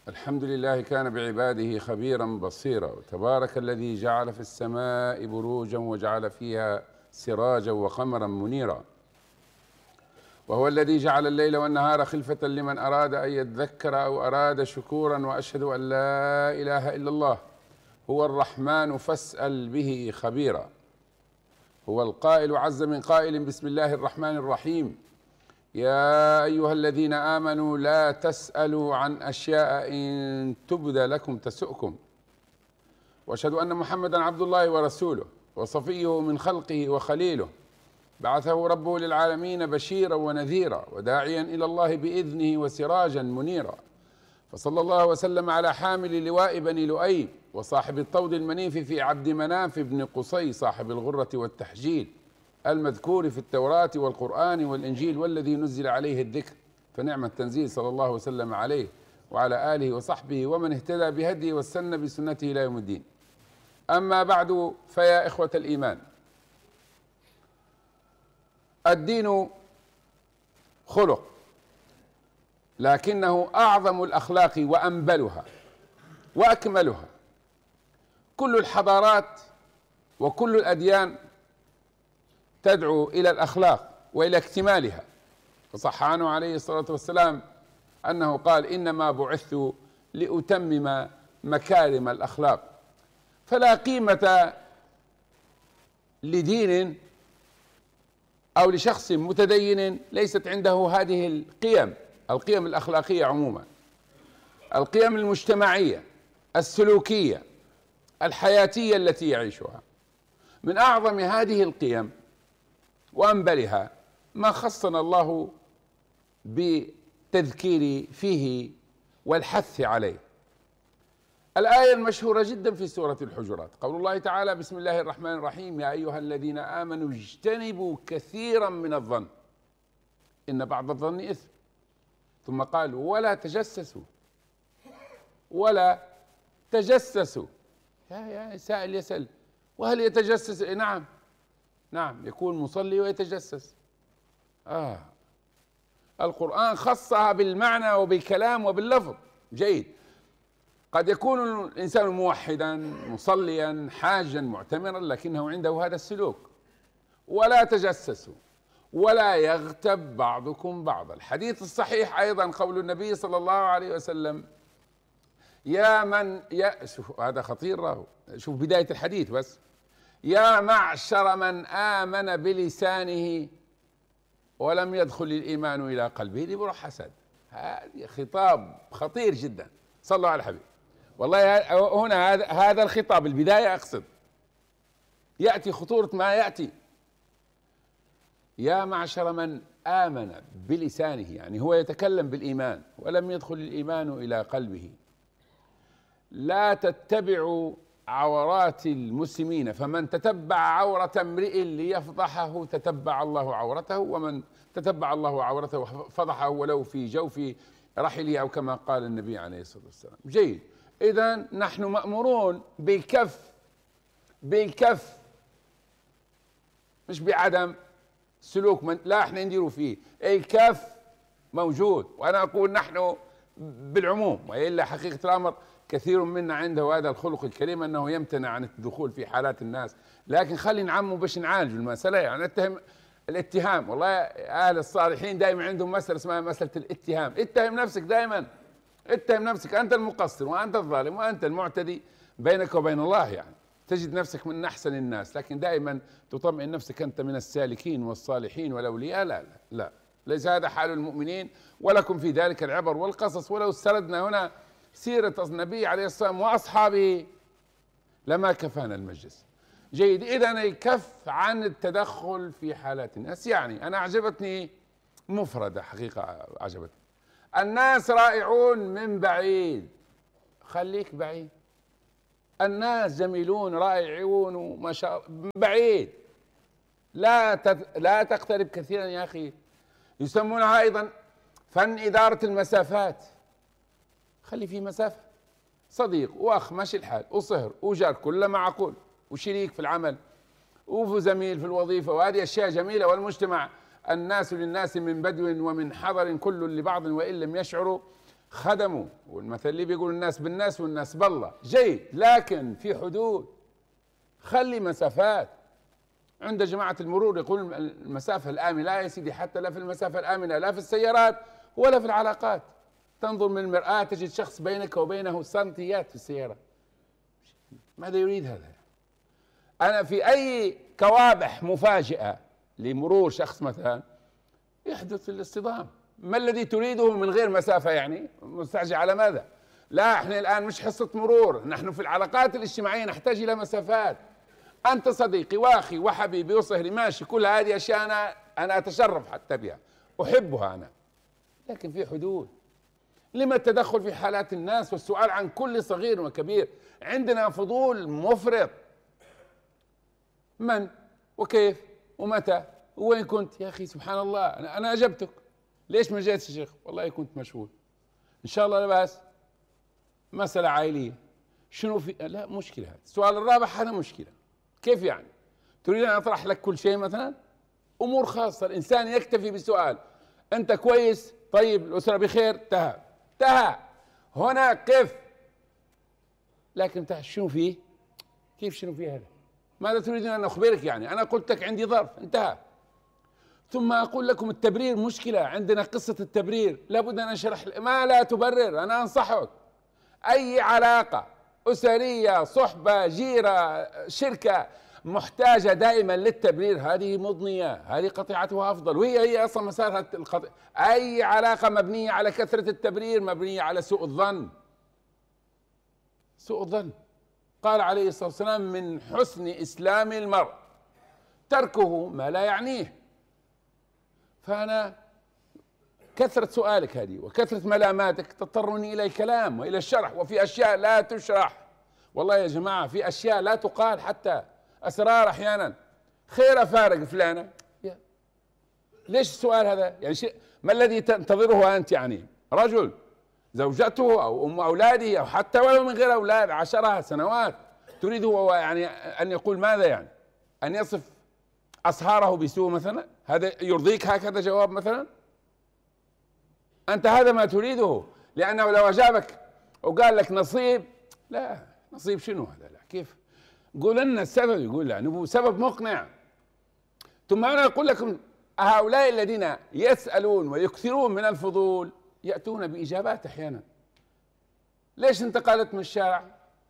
الحمد لله كان بعباده خبيرا بصيرا، وتبارك الذي جعل في السماء بروجا وجعل فيها سراجا وقمرا منيرا، وهو الذي جعل الليل والنهار خلفة لمن أراد أن يذكر أو أراد شكورا، وأشهد أن لا إله إلا الله هو الرحمن فاسأل به خبيرا. هو القائل عز من قائل: بسم الله الرحمن الرحيم، يا أيها الذين آمنوا لا تسألوا عن أشياء إن تبد لكم تسؤكم. وأشهد أن محمدا عبد الله ورسوله وصفيه من خلقه وخليله، بعثه ربه للعالمين بشيرا ونذيرا وداعيا إلى الله بإذنه وسراجا منيرا. فصلى الله وسلم على حامل لواء بني لؤي وصاحب الطود المنيف في عبد مناف بن قصي صاحب الغرة والتحجيل، المذكور في التوراة والقرآن والإنجيل، والذي نزل عليه الذكر فنعم التنزيل، صلى الله وسلم عليه وعلى آله وصحبه ومن اهتدى بهديه واستنى بسنته إلى يوم الدين. أما بعد، فيا إخوة الإيمان، الدين خلق، لكنه أعظم الأخلاق وأنبلها وأكملها. كل الحضارات وكل الأديان تدعو إلى الأخلاق وإلى اكتمالها، فصح عنه عليه الصلاة والسلام أنه قال: إنما بعثت لأتمم مكارم الأخلاق. فلا قيمة لدين أو لشخص متدين ليست عنده هذه القيم الأخلاقية عموما، القيم المجتمعية السلوكية الحياتية التي يعيشها. من أعظم هذه القيم وأنبلها ما خصنا الله بالتذكير فيه والحث عليه. الآية المشهورة جدا في سورة الحجرات، قول الله تعالى: بسم الله الرحمن الرحيم، يا أيها الذين آمنوا اجتنبوا كثيرا من الظن إن بعض الظن إثم. ثم قال: ولا تجسسوا ولا تجسسوا. يا سائل يسأل: وهل يتجسس؟ نعم يكون مصلي ويتجسس. القرآن خصها بالمعنى وبالكلام وباللفظ. جيد، قد يكون الإنسان موحدا مصليا حاجا معتمرا لكنه عنده هذا السلوك. ولا تجسسوا ولا يغتب بعضكم بعضا. الحديث الصحيح أيضا قول النبي صلى الله عليه وسلم: شوف هذا خطير، راهو شوف بداية الحديث بس: يا معشر من آمن بلسانه ولم يدخل الإيمان إلى قلبه، دي بروح حسد. هذا خطاب خطير جدا، صلوا على الحبيب. والله هنا هذا الخطاب البداية أقصد يأتي خطورة ما يأتي. يا معشر من آمن بلسانه، يعني هو يتكلم بالإيمان ولم يدخل الإيمان إلى قلبه. لا تتبعوا عورات المسلمين، فمن تتبع عورة امرئ ليفضحه تتبع الله عورته، ومن تتبع الله عورته فضحه ولو في جوف رحله، أو كما قال النبي عليه الصلاة والسلام. جيد، إذن نحن مأمورون بالكف مش بعدم سلوك لا احنا نديروا فيه. الكف موجود، وأنا أقول نحن بالعموم، وإلا حقيقة الأمر كثير منا عنده هذا الخلق الكريم أنه يمتنع عن الدخول في حالات الناس، لكن خلي نعمه باش نعالج المسألة. يعني الاتهام، والله أهل الصالحين دائما عندهم مسألة اسمها مسألة الاتهام. اتهم نفسك دائما، اتهم نفسك، أنت المقصر وأنت الظالم وأنت المعتدي بينك وبين الله. يعني تجد نفسك من أحسن الناس، لكن دائما تطمئن نفسك أنت من السالكين والصالحين والأولياء. لا، ليس هذا حال المؤمنين، ولكم في ذلك العبر والقصص. ولو استردنا هنا سيرة النبي عليه الصلاة والسلام وأصحابه لما كفانا المجلس. جيد، إذن الكف عن التدخل في حالات الناس. يعني أنا أعجبتني مفردة، حقيقة أعجبتني: الناس رائعون من بعيد. خليك بعيد. الناس جميلون رائعون وما شاء الله من بعيد، لا تقترب كثيرا يا أخي. يسمونها أيضا فن إدارة المسافات. خلي في مسافة، صديق وأخ ماشي الحال وصهر وجار كله معقول وشريك في العمل وزميل في الوظيفة، وهذه أشياء جميلة. والمجتمع الناس للناس من بدو ومن حضر كل لبعض وإن لم يشعروا. خدموا، والمثل اللي بيقول الناس بالناس والناس بالله، جيد، لكن في حدود. خلي مسافات. عند جماعة المرور يقول المسافة الآمنة، لا يا سيدي، حتى لا في المسافة الآمنة، لا في السيارات ولا في العلاقات. تنظر من المرآة تجد شخص بينك وبينه سنتيات في السيارة. ماذا يريد هذا؟ أنا في أي كوابح مفاجئة لمرور شخص مثلا يحدث الاصطدام. ما الذي تريده من غير مسافة؟ يعني مستعجل على ماذا؟ لا، احنا الآن مش حصة مرور، نحن في العلاقات الاجتماعية نحتاج إلى مسافات. أنت صديقي وأخي وحبيبي وصهري، ماشي، كل هذه أشياء أنا أتشرف حتى بها، أحبها أنا، لكن في حدود. لما التدخل في حالات الناس والسؤال عن كل صغير وكبير؟ عندنا فضول مفرط. من وكيف ومتى وين كنت؟ يا أخي سبحان الله، أنا أجبتك. ليش ما جيتش يا شيخ؟ والله كنت مشغول. إن شاء الله لا بأس، مسألة عائلية. شنو في؟ لا مشكلة. هذا السؤال الرابع هذا مشكلة. كيف يعني؟ تريد أن أطرح لك كل شيء مثلا؟ أمور خاصة. الإنسان يكتفي بسؤال: أنت كويس؟ طيب، الأسرة بخير؟ انتهى. هنا كيف؟ لكن شنو فيه؟ كيف شنو فيه هذا؟ ماذا تريدون أن أخبرك؟ يعني أنا قلت لك عندي ظرف، انتهى. ثم أقول لكم التبرير مشكلة. عندنا قصة التبرير، لابد أن أشرح. ما لا تبرر، أنا أنصحك. أي علاقة أسرية، صحبة، جيرة، شركة محتاجة دائما للتبرير، هذه مضنية، هذه قطيعتها أفضل، وهي أصلا مسارها أي علاقة مبنية على كثرة التبرير مبنية على سوء الظن. سوء الظن. قال عليه الصلاة والسلام: من حسن إسلام المرء تركه ما لا يعنيه. فأنا كثرة سؤالك هذه وكثرة ملاماتك تضطرني إلى الكلام وإلى الشرح، وفي أشياء لا تشرح. والله يا جماعة في أشياء لا تقال، حتى أسرار أحيانا. خير فارق فلانة، ليش السؤال هذا؟ يعني ما الذي تنتظره أنت؟ يعني رجل زوجته أو أم أولاده أو حتى ولو من غير أولاد 10 سنوات، تريد هو يعني أن يقول ماذا؟ يعني أن يصف أصهاره بسوء مثلا؟ هذا يرضيك هكذا جواب مثلا؟ أنت هذا ما تريده، لأنه لو أجابك وقال لك نصيب، لا، نصيب شنو هذا؟ لا، كيف؟ قول لنا السبب. يقول لا، نبغى سبب مقنع. ثم أنا أقول لكم هؤلاء الذين يسألون ويكثرون من الفضول يأتون بإجابات أحيانا. ليش انتقلت من الشارع؟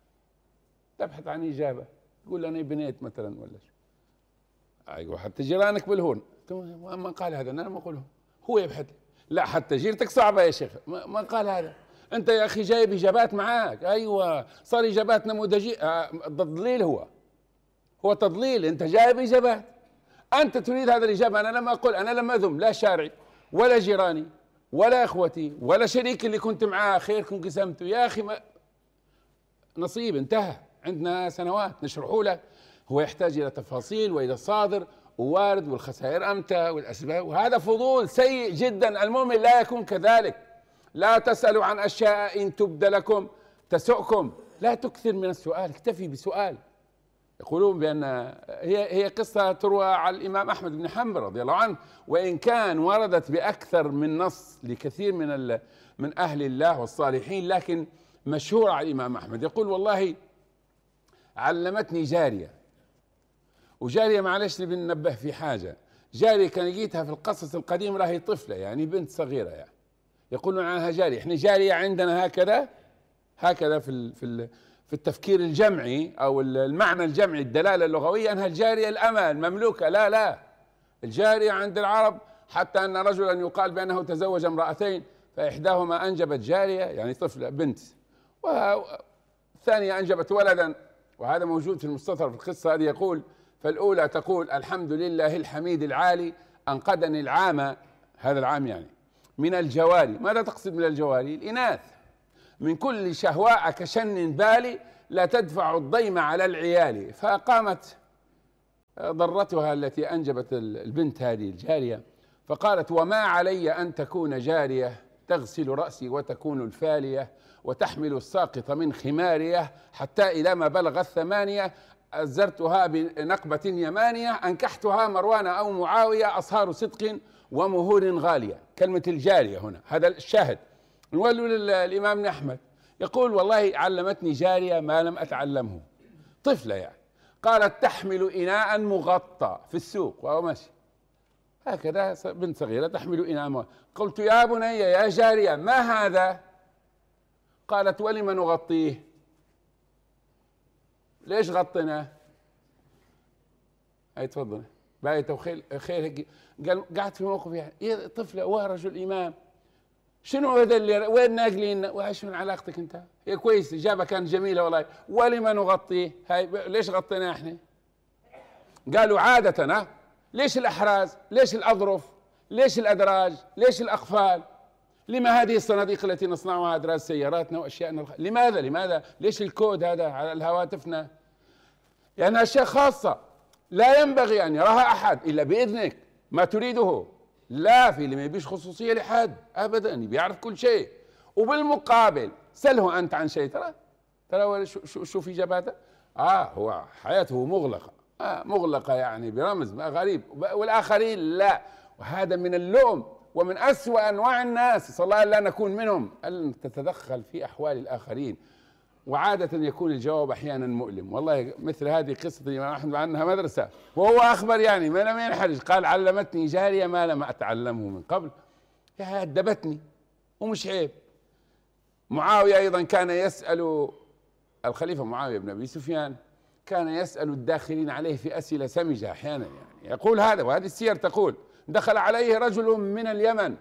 تبحث عن إجابة، تقول أنا بنيت مثلا ولا شيء. أيوة، حتى جيرانك بالهون. ما قال هذا، أنا ما أقوله، هو يبحث. لا، حتى جيرتك صعبة يا شيخ، ما قال هذا. أنت يا أخي جايب إجابات معاك. أيوة، صار إجابات نموذجية. تضليل، هو تضليل. أنت جايب إجابات، أنت تريد هذا الإجابة. أنا لما أقول، أنا لما أذم لا شارعي ولا جيراني ولا إخوتي ولا شريك اللي كنت معاه، خيركم قسمته يا أخي، نصيب، انتهى. عندنا سنوات نشرحه لك. هو يحتاج إلى تفاصيل وإلى صادر ووارد والخسائر أمتى والأسباب، وهذا فضول سيء جدا. المؤمن لا يكون كذلك. لا تسألوا عن أشياء إن تبد لكم تسؤكم. لا تكثر من السؤال، اكتفي بسؤال. يقولون بأن هي قصة تروى على الإمام أحمد بن حنبل رضي الله عنه، وإن كان وردت بأكثر من نص لكثير من أهل الله والصالحين، لكن مشهور على الإمام أحمد. يقول: والله علمتني جارية. وجارية، معلش بننبه في حاجة، جارية كان لقيتها في القصص القديم راهي طفلة، يعني بنت صغيرة، يعني يقولون عنها جارية. احنا جارية عندنا هكذا في التفكير الجمعي أو المعنى الجمعي، الدلالة اللغوية، أنها الجارية الأمة المملوكة. لا، الجارية عند العرب، حتى أن رجلا يقال بأنه تزوج امرأتين، فإحداهما أنجبت جارية يعني طفلة بنت، والثانية أنجبت ولدا. وهذا موجود في المستطرف في القصة هذه. يقول: فالأولى تقول: الحمد لله الحميد العالي أنقذني العام، هذا العام يعني، من الجواري. ماذا تقصد من الجواري؟ الإناث. من كل شهواء كشن بالي لا تدفع الضيم على العيال. فقامت ضرتها التي أنجبت البنت هذه الجارية، فقالت: وما علي أن تكون جارية تغسل رأسي وتكون الفالية وتحمل الساقط من خمارية، حتى إذا ما بلغت 8 أزرتها بنقبة يمانية، أنكحتها مروان أو معاوية، أصهار صدق ومهور غالية. كلمة الجارية هنا، هذا الشاهد. نقول الإمام ابن أحمد يقول والله علمتني جارية ما لم أتعلمه، طفلة يعني، قالت تحمل إناء مغطى في السوق وهو ماشي هكذا، بنت صغيرة تحمل إناء مغطى. قلت يا بني يا جارية ما هذا؟ قالت ولم نغطيه؟ ليش غطيناه؟ هاي تفضل بايته خير. قال قعدت في موقف يعني يا طفلة ورجل إمام، شنو هذا اللي وين ناقلين؟ وايش من علاقتك انت؟ هي كويس، الاجابه كانت جميله والله. ولما نغطيه؟ هاي ليش غطيناه احنا؟ قالوا عاده ليش الاحراز؟ ليش الاظرف؟ ليش الادراج؟ ليش الاقفال؟ لما هذه الصناديق التي نصنعها ادراج سياراتنا واشيائنا لماذا؟ ليش الكود هذا على الهواتفنا؟ يعني اشياء خاصه لا ينبغي ان يراها احد الا باذنك، ما تريده. لا، في اللي ما يبيش خصوصيه لحد ابدا، بيعرف كل شيء. وبالمقابل سله انت عن شيء، ترى شو في اجاباته؟ هو حياته مغلقه، مغلقه يعني برمز غريب، والاخرين لا. وهذا من اللؤم ومن اسوأ انواع الناس، صلى الله لا نكون منهم، ان تتدخل في احوال الاخرين. وعادة يكون الجواب أحيانا مؤلم. والله مثل هذه قصة الإمام أحمد عنها مدرسة، وهو أخبر يعني ما لم ينحرج، قال علمتني جارية ما لم أتعلمه من قبل. يا أدبتني ومش عيب. معاوية أيضا كان يسأل الخليفة معاوية بن أبي سفيان، كان يسأل الداخلين عليه في أسئلة سمجة أحيانا، يعني يقول هذا، وهذه السير تقول دخل عليه رجل من اليمن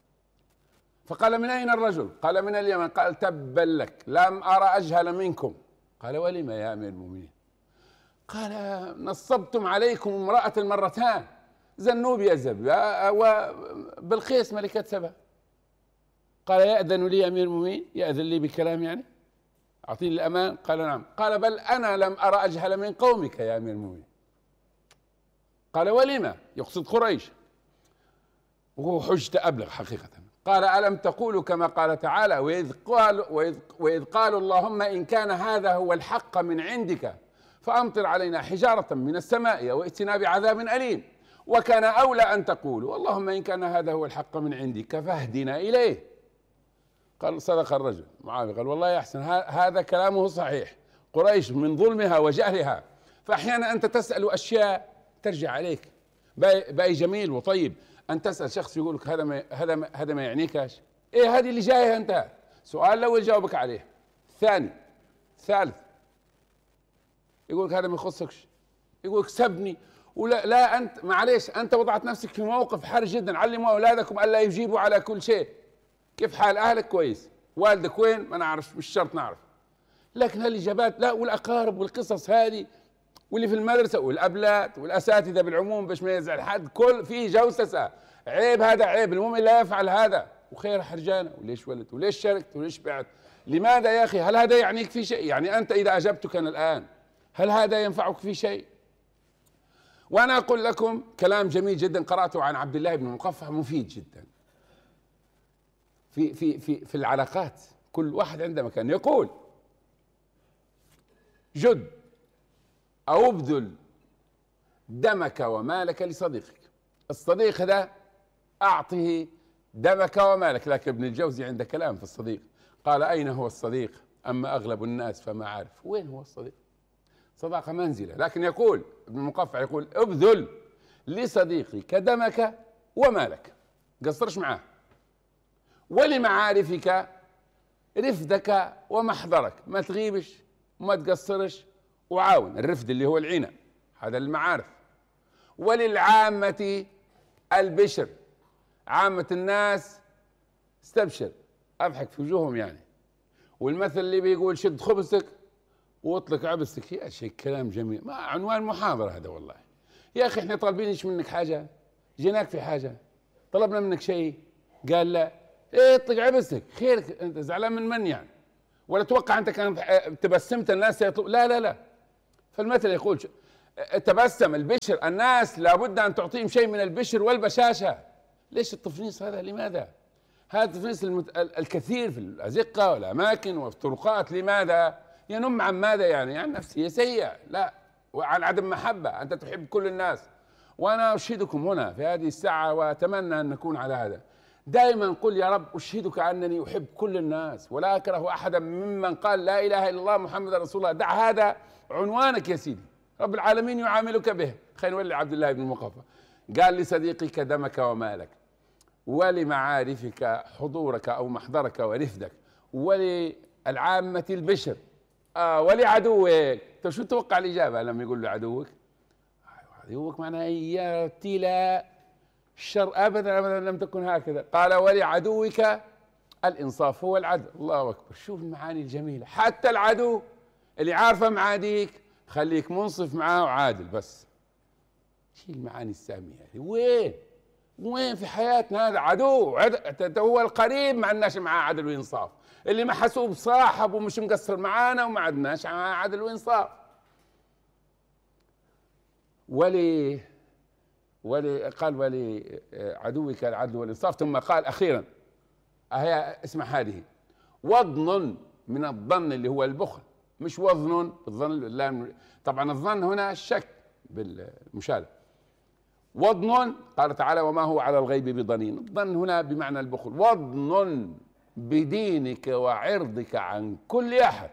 فقال من أين الرجل؟ قال من اليمن. قال تبا لك لم أرى أجهل منكم. قال ولم يا أمير المؤمنين؟ قال نصبتم عليكم امرأة مرتان، زنوبيا الزبية وبلقيس ملكة سبا. قال يأذن لي أمير المؤمنين؟ يأذن لي بكلام يعني؟ أعطيني الأمان؟ قال نعم. قال بل أنا لم أرى أجهل من قومك يا أمير المؤمنين. قال ولم؟ يقصد قريش، وهو حجة أبلغ حقيقة. قال ألم تقولوا كما قال تعالى وإذ قالوا اللهم إن كان هذا هو الحق من عندك فأمطر علينا حجارة من السماء وائتنا بعذاب أليم. وكان أولى أن تقولوا اللهم إن كان هذا هو الحق من عندك فاهدنا إليه. قال صدق الرجل. معاوية قال والله أحسن، هذا كلامه صحيح. قريش من ظلمها وجهلها، فأحيانا أنت تسأل أشياء ترجع عليك. باقي جميل وطيب أن تسأل شخص يقول لك هذا ما يعنيكش. إيه هذه اللي جاية أنت؟ سؤال الأول جاوبك عليه، الثاني الثالث يقول لك هذا ما يخصكش، يقول لك سبني ولا لا. أنت معليش، أنت وضعت نفسك في موقف حرج جدا. علموا أولادكم ألا يجيبوا على كل شيء. كيف حال أهلك؟ كويس. والدك وين؟ ما نعرفش، مش شرط نعرف. لكن هالإجابات لا، والأقارب والقصص هذه واللي في المدرسة والأبلات والأساتذة بالعموم باش ما يزعل حد، كل في جوسسة. عيب، هذا عيب، المؤمن لا يفعل هذا. وخير حرجانة، وليش ولدت، وليش شاركت، وليش بعت، لماذا يا أخي؟ هل هذا يعنيك في شيء؟ يعني أنت إذا أجبتك أنا الآن هل هذا ينفعك في شيء؟ وأنا أقول لكم كلام جميل جدا قرأته عن عبد الله بن مقفع، مفيد جدا في العلاقات. كل واحد عنده مكان. يقول جد أو ابذل دمك ومالك لصديقك. الصديق ده أعطه دمك ومالك. لكن ابن الجوزي عنده كلام في الصديق، قال أين هو الصديق؟ أما أغلب الناس فما عارف وين هو الصديق. صداقة منزلة. لكن يقول ابن المقفع يقول ابذل لصديقك دمك ومالك، قصرش معاه، ولمعارفك رفدك ومحضرك، ما تغيبش وما تقصرش، وعاون. الرفد اللي هو العنى، هذا المعارف. وللعامة البشر، عامة الناس استبشر، اضحك في وجوههم يعني. والمثل اللي بيقول شد خبزك واطلق عبستك، يا شيخ كلام جميل، ما عنوان محاضرة هذا والله. يا اخي احنا طالبين ايش منك حاجة؟ جيناك في حاجة؟ طلبنا منك شيء؟ قال لا. ايه اطلق عبستك، خيرك، انت زعلان من يعني؟ ولا توقع انت كان تبسمت الناس يطلب؟ لا لا لا. فالمثل يقول تبسم البشر، الناس لابد ان تعطيهم شيء من البشر والبشاشة. ليش التفنيص هذا؟ لماذا؟ هذا التفنيص الكثير في الأزقة والأماكن وفي الطرقات، لماذا؟ ينم عن ماذا يعني؟ عن نفسية سيئة، لا، وعن عدم محبة. أنت تحب كل الناس. وأنا أشهدكم هنا في هذه الساعة وأتمنى أن نكون على هذا، دائما قل يا رب أشهدك أنني أحب كل الناس ولا أكره أحدا ممن قال لا إله إلا الله محمد رسول الله. دع هذا عنوانك يا سيدي، رب العالمين يعاملك به. خلينا نولي عبد الله بن المقفى قال لصديقك دمك ومالك، ولمعارفك حضورك أو محضرك ورفدك، وللعامة البشر، ولعدوك. طيب شو تتوقع الإجابة لما يقول له عدوك؟ عدوك معناه يأتي لا الشر أبدا أبدا لم تكن هكذا. قال ولعدوك الإنصاف هو العدل. الله أكبر، شوف المعاني الجميلة. حتى العدو اللي عارفه معاديك خليك منصف معاه وعادل بس. شيل المعاني السامية هذه. وين في حياتنا هذا عدو؟ هو القريب ما عندناش معاه عدل وإنصاف، اللي محسوب صاحب ومش مقصر معانا وما عندناش معاه عدل وإنصاف. قال ولعدوك العدل والإنصاف، ثم قال أخيرا هي اسمع هذه: وظن من الظن اللي هو البخل، مش وظن الظن. طبعا الظن هنا الشك بالمشابه. وظن قال تعالى وما هو على الغيب بضنين. الظن هنا بمعنى البخل. وظن بدينك وعرضك عن كل أحد.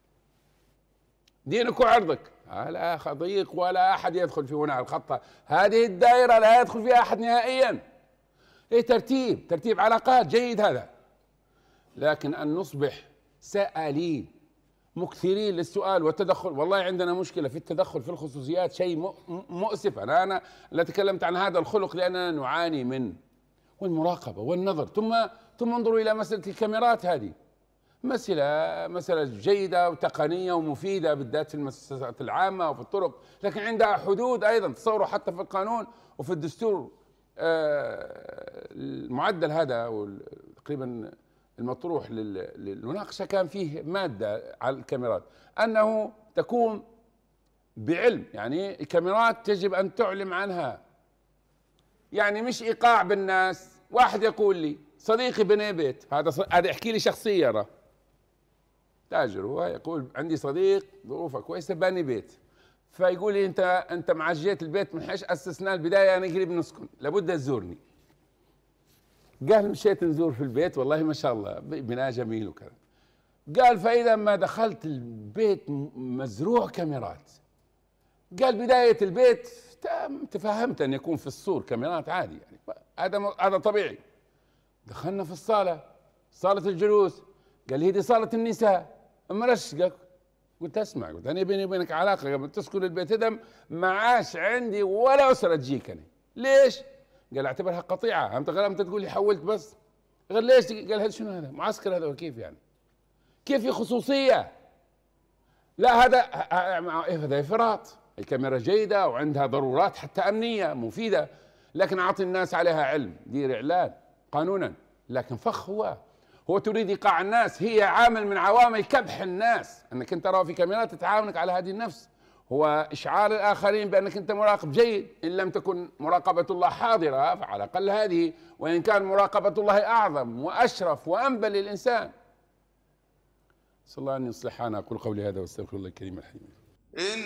دينك وعرضك لا ضيق ولا أحد يدخل في هنا الخط، هذه الدائرة لا يدخل فيها أحد نهائيا. إيه ترتيب علاقات جيد هذا، لكن أن نصبح سائلين مكثرين للسؤال والتدخل. والله عندنا مشكلة في التدخل في الخصوصيات، شيء مؤسف. أنا لا تكلمت عن هذا الخلق لأننا نعاني منه، والمراقبة والنظر. ثم انظروا إلى مسألة الكاميرات. هذه مسألة جيدة وتقنية ومفيدة بالذات في المؤسسات العامة وفي الطرق، لكن عندها حدود أيضا. تصوروا حتى في القانون وفي الدستور المعدل هذا تقريبا المطروح للمناقشة كان فيه مادة على الكاميرات أنه تكون بعلم، يعني الكاميرات يجب أن تعلم عنها، يعني مش إيقاع بالناس. واحد يقول لي صديقي بني بيت، هذا يحكي لي شخصية، يرى تاجر هو، يقول عندي صديق ظروفه كويسة بني بيت، فيقول لي أنت مع جيت البيت من حيش أسسناه البداية أنا قريب نسكن لابد تزورني. قال مشيت نزور في البيت، والله ما شاء الله بناء جميل وكذا. قال فإذا ما دخلت البيت مزروع كاميرات. قال بداية البيت تفهمت أن يكون في السور كاميرات عادي، يعني هذا طبيعي. دخلنا في صالة الجلوس، قال لي هذه صالة النساء. أما رشقك قلت اسمع، قلت أنا بيني وبينك علاقة قبل تسكن البيت هذا ما عاش عندي ولا أسرة تجيك أنا. ليش؟ قال اعتبرها قطيعة. أنت تقول لي حولت بس. قال ليش؟ قال هذا شنو هذا؟ معسكر هذا؟ وكيف يعني؟ كيف في خصوصية؟ لا هذا إفراط. الكاميرا جيدة وعندها ضرورات حتى أمنية مفيدة، لكن أعطي الناس عليها علم، دير إعلان قانونا. لكن فخ هو تريد إيقاع الناس، هي عامل من عوامل كبح الناس. أنك أنت ترى في كاميرات تعاونك على هذه النفس، هو إشعار الآخرين بأنك أنت مراقب جيد. إن لم تكن مراقبة الله حاضرة فعلى الأقل هذه، وإن كان مراقبة الله أعظم وأشرف وأنبل للإنسان. صلى الله أن يصلحنا. أقول قولي هذا واستغفر الله الكريم الحليم.